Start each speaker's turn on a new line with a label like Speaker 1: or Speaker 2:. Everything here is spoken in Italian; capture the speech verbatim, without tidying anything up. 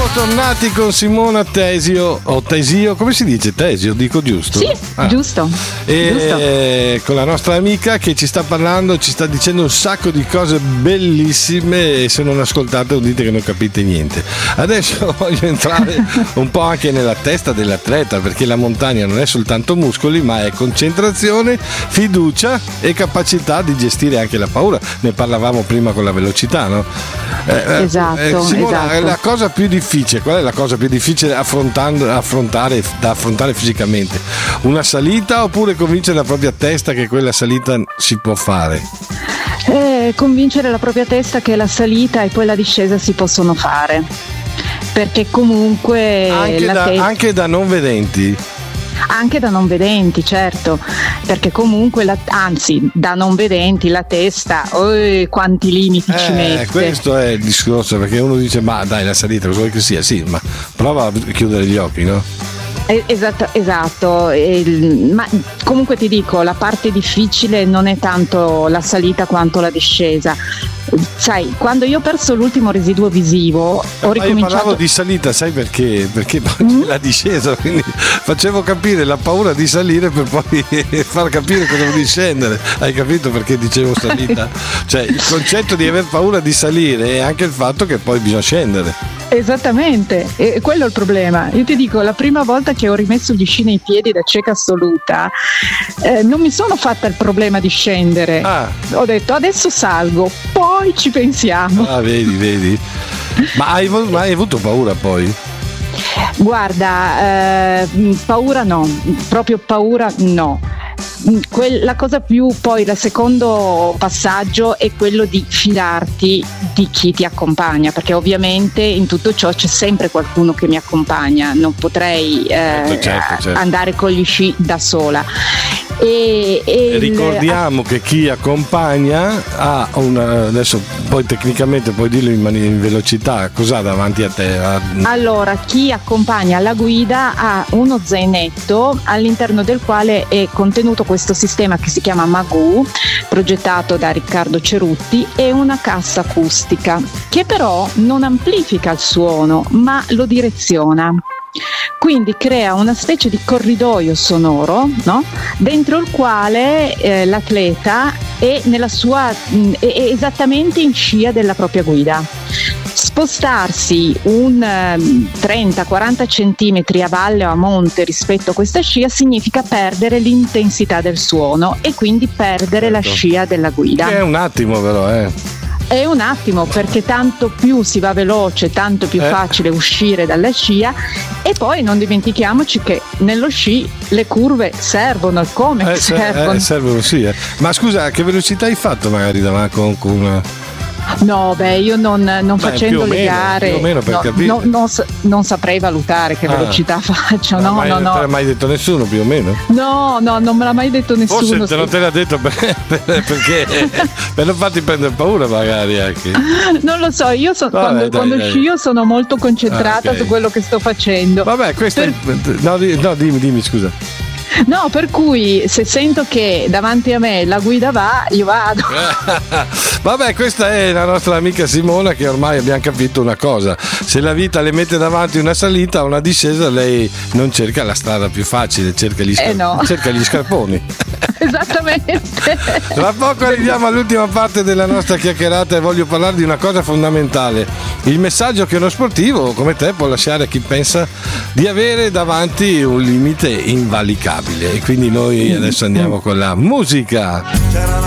Speaker 1: Tornati con Simona Tesio o Tesio, come si dice? Tesio, dico giusto?
Speaker 2: Sì, ah. giusto.
Speaker 1: E
Speaker 2: giusto.
Speaker 1: Con la nostra amica che ci sta parlando, ci sta dicendo un sacco di cose bellissime e se non ascoltate non dite che non capite niente. Adesso voglio entrare un po' anche nella testa dell'atleta, perché la montagna non è soltanto muscoli, ma è concentrazione, fiducia e capacità di gestire anche la paura. Ne parlavamo prima con la velocità, no?
Speaker 2: Eh, esatto,
Speaker 1: eh, Simona,
Speaker 2: esatto.
Speaker 1: La cosa più difficile, qual è la cosa più difficile affrontando, affrontare, da affrontare fisicamente? Una salita oppure convincere la propria testa che quella salita si può fare?
Speaker 2: Eh, convincere la propria testa che la salita e poi la discesa si possono fare, perché comunque
Speaker 1: anche,
Speaker 2: la
Speaker 1: da,
Speaker 2: te-
Speaker 1: anche da non vedenti.
Speaker 2: Anche da non vedenti, certo, perché comunque, la, anzi, da non vedenti la testa, oh, quanti limiti
Speaker 1: eh,
Speaker 2: ci mette.
Speaker 1: Questo è il discorso, perché uno dice, ma dai, la salita, cosa vuoi che sia? Sì, ma prova a chiudere gli occhi, no?
Speaker 2: Esatto, esatto. Ma comunque ti dico, la parte difficile non è tanto la salita quanto la discesa. Sai, quando io ho perso l'ultimo residuo visivo ho
Speaker 1: ma
Speaker 2: ricominciato.
Speaker 1: Io parlavo di salita, sai perché? Perché poi mm? la discesa, quindi facevo capire la paura di salire per poi far capire cosa vuol dire scendere. Hai capito perché dicevo salita? Cioè il concetto di aver paura di salire è anche il fatto che poi bisogna scendere.
Speaker 2: Esattamente, e quello è il problema. Io ti dico, la prima volta che ho rimesso gli sci nei piedi da cieca assoluta, eh, non mi sono fatta il problema di scendere.
Speaker 1: Ah.
Speaker 2: Ho detto adesso salgo, poi ci pensiamo.
Speaker 1: Ah, vedi, vedi. Ma hai, ma hai avuto paura poi?
Speaker 2: Guarda, eh, paura no, proprio paura no. La cosa più, poi il secondo passaggio è quello di fidarti di chi ti accompagna, perché ovviamente in tutto ciò c'è sempre qualcuno che mi accompagna, non potrei eh,
Speaker 1: certo, certo, certo.
Speaker 2: andare con gli sci da sola. E, e
Speaker 1: ricordiamo
Speaker 2: il,
Speaker 1: che chi accompagna ha una, adesso poi tecnicamente puoi dirlo in, in velocità, cos'ha davanti a te?
Speaker 2: Allora, chi accompagna la guida ha uno zainetto all'interno del quale è contenuto questo sistema che si chiama Magoo, progettato da Riccardo Cerutti, e una cassa acustica che però non amplifica il suono ma lo direziona. Quindi crea una specie di corridoio sonoro, no? Dentro il quale eh, l'atleta è nella sua mh, è esattamente in scia della propria guida. Spostarsi un eh, trenta quaranta centimetri a valle o a monte rispetto a questa scia significa perdere l'intensità del suono e quindi perdere certo. la scia della guida.
Speaker 1: È un attimo però, eh.
Speaker 2: È un attimo, perché tanto più si va veloce, tanto più
Speaker 1: eh.
Speaker 2: facile uscire dalla scia, e poi non dimentichiamoci che nello sci le curve servono, e come
Speaker 1: eh,
Speaker 2: servono.
Speaker 1: Eh, servono sì. Eh. Ma scusa, che velocità hai fatto magari davanti con, con una...
Speaker 2: No, beh, io non, non beh, facendo le
Speaker 1: meno,
Speaker 2: gare
Speaker 1: più o meno per
Speaker 2: no,
Speaker 1: capire.
Speaker 2: no, non, non saprei valutare che ah. velocità faccio. No,
Speaker 1: no,
Speaker 2: no, no.
Speaker 1: Non te l'ha mai detto nessuno, più o meno?
Speaker 2: No, no, non me l'ha mai detto nessuno.
Speaker 1: Forse te non te l'ha detto per, per, perché per non farti prendere paura, magari anche.
Speaker 2: Non lo so, io so,
Speaker 1: Vabbè,
Speaker 2: quando,
Speaker 1: dai,
Speaker 2: quando
Speaker 1: dai.
Speaker 2: scio sono molto concentrata ah, okay. su quello che sto facendo.
Speaker 1: Vabbè, questo per... è... no, no, dimmi, dimmi, scusa.
Speaker 2: No, per cui se sento che davanti a me la guida va, io vado.
Speaker 1: Vabbè, questa è la nostra amica Simona, che ormai abbiamo capito una cosa: se la vita le mette davanti una salita o una discesa, lei non cerca la strada più facile, cerca gli, scar- eh no. cerca gli scarponi.
Speaker 2: Esattamente.
Speaker 1: Tra poco arriviamo all'ultima parte della nostra chiacchierata e voglio parlare di una cosa fondamentale: il messaggio che uno sportivo come te può lasciare a chi pensa di avere davanti un limite invalicabile. E quindi noi adesso andiamo con la musica.